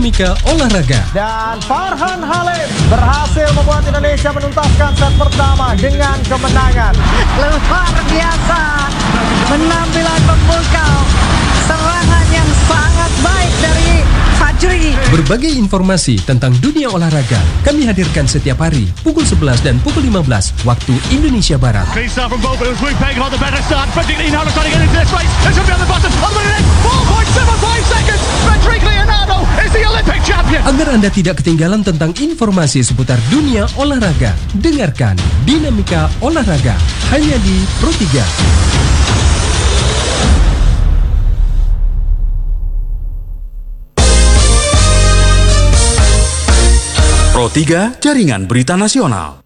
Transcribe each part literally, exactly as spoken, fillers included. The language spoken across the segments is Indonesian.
Dinamika Olahraga. Dan Farhan Halim berhasil membuat Indonesia menuntaskan set pertama dengan kemenangan. Luar biasa, penampilan pemukau, serangan yang sangat baik dari Fajri. Berbagai informasi tentang dunia olahraga kami hadirkan setiap hari pukul sebelas dan pukul lima belas waktu Indonesia Barat. Agar Anda tidak ketinggalan tentang informasi seputar dunia olahraga, dengarkan Dinamika Olahraga hanya di Pro tiga. Pro tiga, Jaringan Berita Nasional.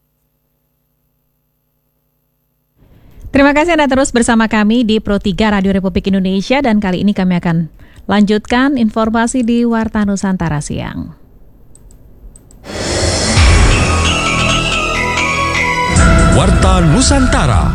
Terima kasih Anda terus bersama kami di Pro tiga Radio Republik Indonesia, dan kali ini kami akan lanjutkan informasi di Warta Nusantara Siang. Warta Nusantara.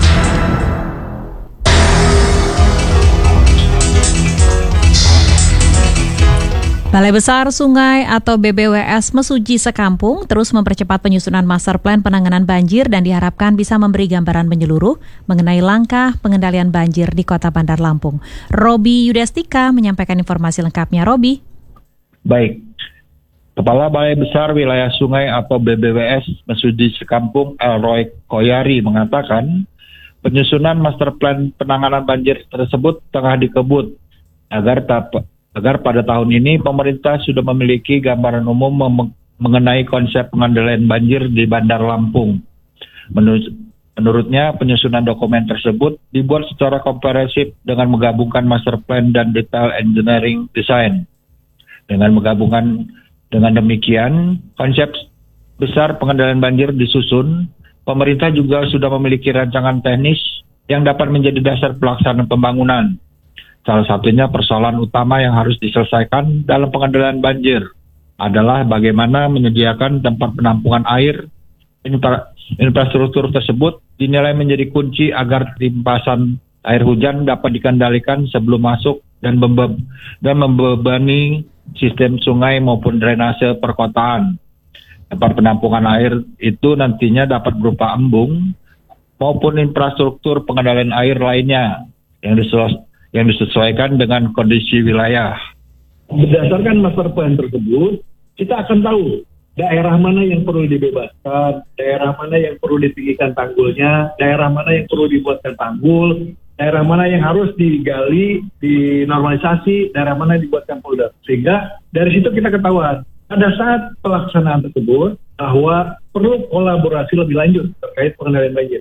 Balai Besar Sungai atau B B W S Mesuji Sekampung terus mempercepat penyusunan master plan penanganan banjir dan diharapkan bisa memberi gambaran menyeluruh mengenai langkah pengendalian banjir di Kota Bandar Lampung. Robi Yudestika menyampaikan informasi lengkapnya. Robi. Baik, Kepala Balai Besar Wilayah Sungai atau B B W S Mesuji Sekampung Elroy Koyari mengatakan penyusunan master plan penanganan banjir tersebut tengah dikebut agar tak agar pada tahun ini pemerintah sudah memiliki gambaran umum mem- mengenai konsep pengendalian banjir di Bandar Lampung. Menurut, menurutnya, penyusunan dokumen tersebut dibuat secara komprehensif dengan menggabungkan master plan dan detail engineering design. Dengan menggabungkan dengan demikian, konsep besar pengendalian banjir disusun, pemerintah juga sudah memiliki rancangan teknis yang dapat menjadi dasar pelaksanaan pembangunan. Salah satunya persoalan utama yang harus diselesaikan dalam pengendalian banjir adalah bagaimana menyediakan tempat penampungan air. Infra- infrastruktur tersebut dinilai menjadi kunci agar limpasan air hujan dapat dikendalikan sebelum masuk dan, membe- dan membebani sistem sungai maupun drainase perkotaan. Tempat penampungan air itu nantinya dapat berupa embung maupun infrastruktur pengendalian air lainnya yang diselesaikan yang disesuaikan dengan kondisi wilayah. Berdasarkan master plan tersebut, kita akan tahu daerah mana yang perlu dibebaskan, daerah mana yang perlu ditinggikan tanggulnya, daerah mana yang perlu dibuatkan tanggul, daerah mana yang harus digali, dinormalisasi, daerah mana yang dibuatkan polder. Sehingga dari situ kita ketahuan, pada saat pelaksanaan tersebut, bahwa perlu kolaborasi lebih lanjut terkait pengendalian banjir.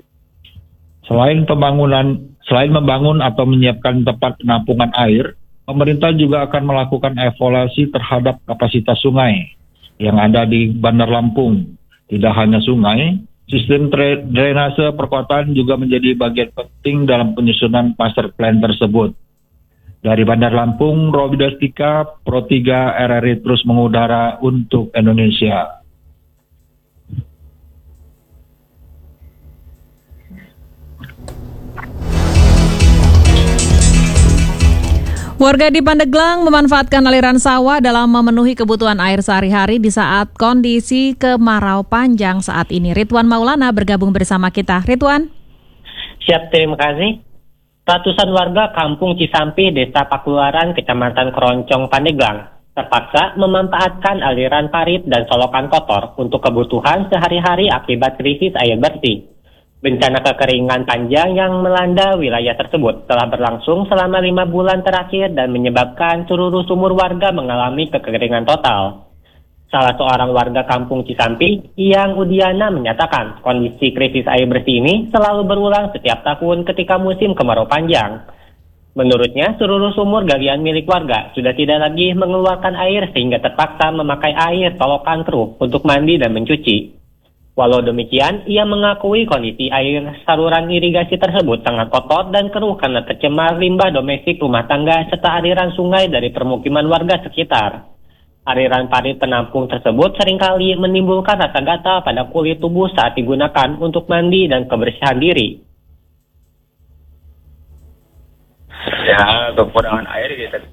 Selain pembangunan, selain membangun atau menyiapkan tempat penampungan air, pemerintah juga akan melakukan evaluasi terhadap kapasitas sungai yang ada di Bandar Lampung. Tidak hanya sungai, sistem drainase perkotaan juga menjadi bagian penting dalam penyusunan master plan tersebut. Dari Bandar Lampung, Robi Yudestika, Pro tiga R R I terus mengudara untuk Indonesia. Warga di Pandeglang memanfaatkan aliran sawah dalam memenuhi kebutuhan air sehari-hari di saat kondisi kemarau panjang saat ini. Ridwan Maulana bergabung bersama kita. Ridwan. Siap, terima kasih. Ratusan warga Kampung Cisampi, Desa Pakuaran, Kecamatan Keroncong, Pandeglang terpaksa memanfaatkan aliran parit dan solokan kotor untuk kebutuhan sehari-hari akibat krisis air bersih. Bencana kekeringan panjang yang melanda wilayah tersebut telah berlangsung selama lima bulan terakhir dan menyebabkan seluruh sumur warga mengalami kekeringan total. Salah seorang warga Kampung Cisampi, Yang Udiana, menyatakan kondisi krisis air bersih ini selalu berulang setiap tahun ketika musim kemarau panjang. Menurutnya, seluruh sumur galian milik warga sudah tidak lagi mengeluarkan air sehingga terpaksa memakai air solokan keruh untuk mandi dan mencuci. Walau demikian, ia mengakui kondisi air saluran irigasi tersebut sangat kotor dan keruh karena tercemar limbah domestik rumah tangga serta aliran sungai dari permukiman warga sekitar. Aliran parit penampung tersebut seringkali menimbulkan rasa gatal pada kulit tubuh saat digunakan untuk mandi dan kebersihan diri. Ya, kekurangan air kita